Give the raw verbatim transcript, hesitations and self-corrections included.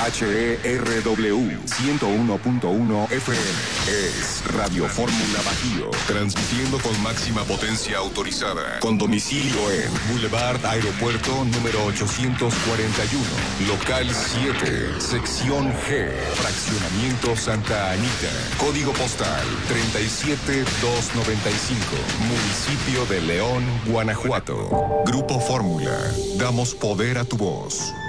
H E R W ciento uno punto uno F M. Es Radio Fórmula Bajío. Transmitiendo con máxima potencia autorizada. Con domicilio en Boulevard Aeropuerto número ochocientos cuarenta y uno. Local siete. Sección G. Fraccionamiento Santa Anita. Código postal treinta y siete mil doscientos noventa y cinco. Municipio de León, Guanajuato. Grupo Fórmula. Damos poder a tu voz.